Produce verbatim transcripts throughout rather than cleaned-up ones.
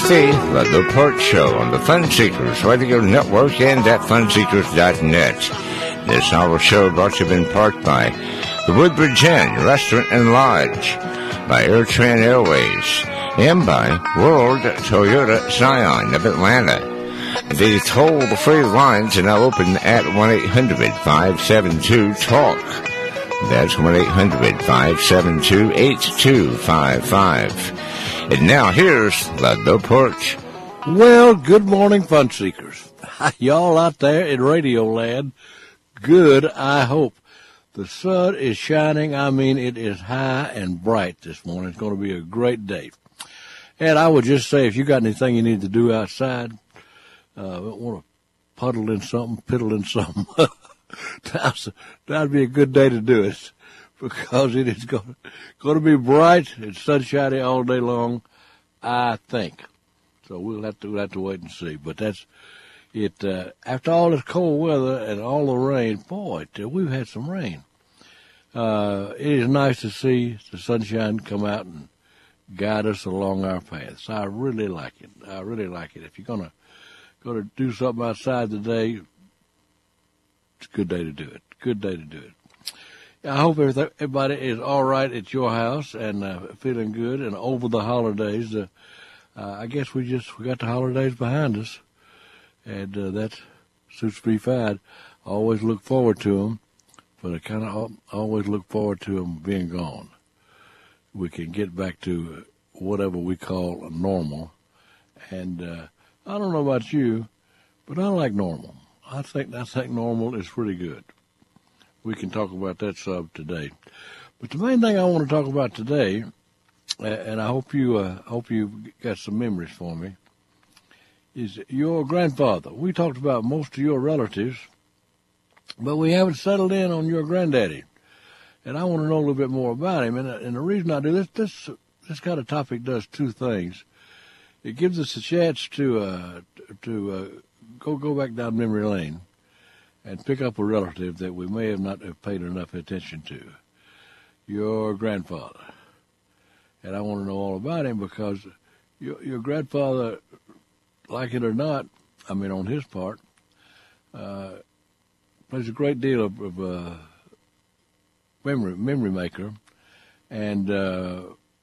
the The Port Show on the Fun Seekers Radio Network and at fun seekers dot net. This hour show brought to you in part by the Woodbridge Inn Restaurant and Lodge, by AirTran Airways, and by World Toyota Scion of Atlanta. The toll-free lines are now open at one eight hundred five seven two TALK. That's one eight hundred five seven two eight two five five. And now here's the, the Porch. Well, good morning, Fun Seekers. Y'all out there in Radio Land, good, I hope. The sun is shining. I mean, it is high and bright this morning. It's going to be a great day. And I would just say, if you got anything you need to do outside, uh, want to puddle in something, piddle in something, that'd be a good day to do it, because it is going to, going to be bright and sunshiny all day long, I think. So we'll have to, we'll have to wait and see. But that's it. Uh, after all this cold weather and all the rain, boy, we've had some rain. Uh, it is nice to see the sunshine come out and guide us along our paths. I really like it. I really like it. If you're gonna gonna do something outside today, it's a good day to do it. Good day to do it. I hope everybody is all right at your house and uh, feeling good. And over the holidays, uh, uh, I guess we just we got the holidays behind us, and uh, that suits me fine. I always look forward to them, but I kind of always look forward to them being gone. We can get back to whatever we call normal. And uh, I don't know about you, but I like normal. I think I think normal is pretty good. We can talk about that some today. But the main thing I want to talk about today, and I hope you uh, hope you got some memories for me, is your grandfather. We talked about most of your relatives, but we haven't settled in on your granddaddy. And I want to know a little bit more about him. And, and the reason I do this, this this kind of topic does two things. It gives us a chance to uh, to uh, go go back down memory lane and pick up a relative that we may have not have paid enough attention to, your grandfather. And I want to know all about him because your, your grandfather, like it or not, I mean on his part, uh, plays a great deal of, of uh, memory memory maker, and uh,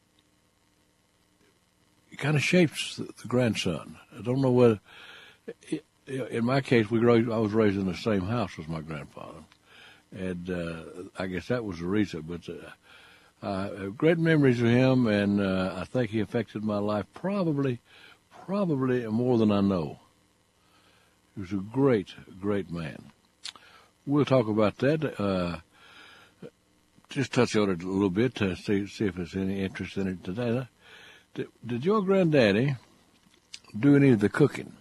it kind of shapes the, the grandson. I don't know whether. It, In my case, we raised, I was raised in the same house as my grandfather, and uh, I guess that was the reason. But uh, I have great memories of him, and uh, I think he affected my life probably, probably more than I know. He was a great, great man. We'll talk about that. Uh, just touch on it a little bit to see see if there's any interest in it today. Did, did your granddaddy do any of the cooking?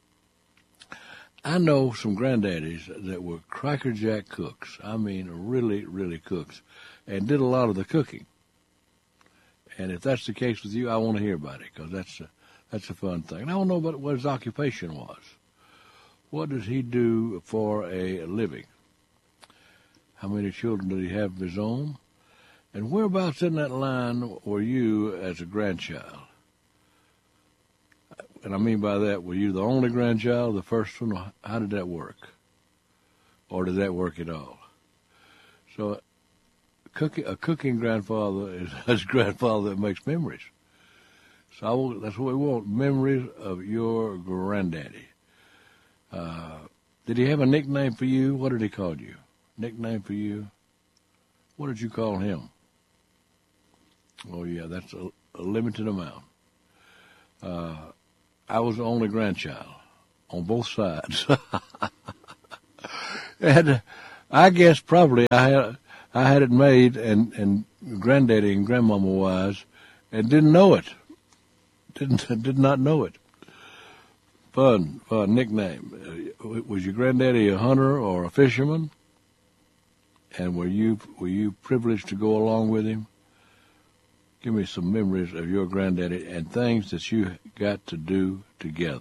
I know some granddaddies that were crackerjack cooks. I mean, really, really cooks, and did a lot of the cooking. And if that's the case with you, I want to hear about it, because that's a, that's a fun thing. And I want to know about what his occupation was. What does he do for a living? How many children did he have of his own? And whereabouts in that line were you as a grandchild? And I mean by that, were you the only grandchild, the first one? How did that work? Or did that work at all? So cooking, a cooking grandfather is, is a grandfather that makes memories. So I will, that's what we want, memories of your granddaddy. Uh, did he have a nickname for you? What did he call you? Nickname for you? What did you call him? Oh, yeah, that's a, a limited amount. Uh, I was the only grandchild on both sides. And uh, I guess probably I had I had it made, and, and granddaddy and grandmama wise, and didn't know it. Didn't did not know it. Fun, fun nickname. Uh, was your granddaddy a hunter or a fisherman? And were you were you privileged to go along with him? Give me some memories of your granddaddy and things that you got to do together.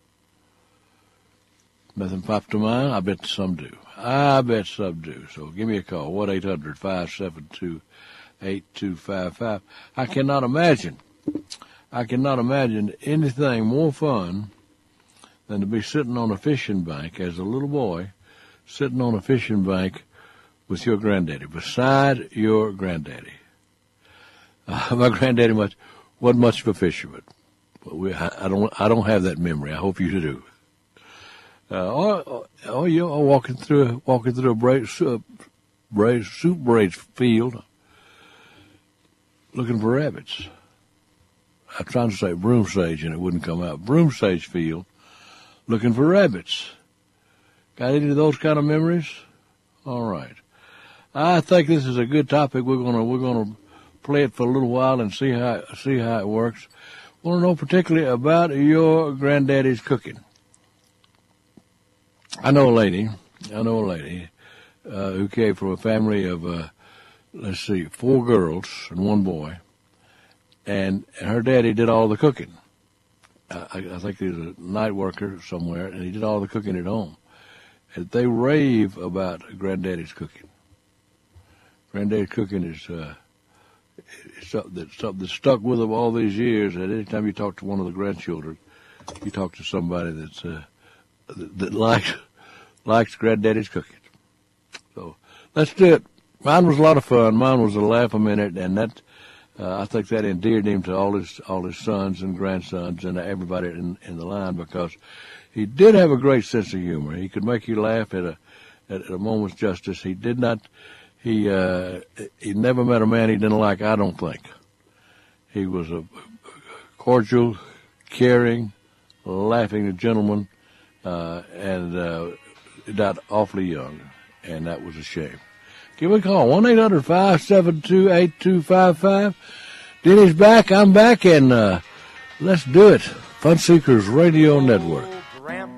Nothing popped to mind? I bet some do. I bet some do. So give me a call, one eight hundred five seven two eight two five five. I cannot imagine I cannot imagine anything more fun than to be sitting on a fishing bank as a little boy, sitting on a fishing bank with your granddaddy, beside your granddaddy. Uh, my granddaddy much wasn't much of a fisherman, but we, I, I don't I don't have that memory. I hope you do. Uh, or, or you know, walking through walking through a braid, soup, braid, soup braids field, looking for rabbits. I'm trying to say broom sage, and it wouldn't come out. Broom sage field, looking for rabbits. Got any of those kind of memories? All right. I think this is a good topic. We're gonna we're gonna play it for a little while and see how see how it works. Want to know particularly about your granddaddy's cooking. I know a lady. I know a lady uh, who came from a family of uh, let's see, four girls and one boy, and, and her daddy did all the cooking. Uh, I, I think he was a night worker somewhere, and he did all the cooking at home. And they rave about granddaddy's cooking. Granddaddy's cooking is uh, something that something that stuck with them all these years. And any time you talk to one of the grandchildren, you talk to somebody that's uh, that, that likes likes granddaddy's cooking. So let's do it. Mine was a lot of fun. Mine was a laugh a minute, and that uh, I think that endeared him to all his all his sons and grandsons and everybody in, in the line, because he did have a great sense of humor. He could make you laugh at a at, at a moment's justice. He did not. He uh, he never met a man he didn't like, I don't think. He was a cordial, caring, laughing gentleman, uh, and uh, died awfully young, and that was a shame. Give me a call, one eight hundred five seven two eight two five five. Denny's back, I'm back, and uh, let's do it. Fun Seekers Radio Network.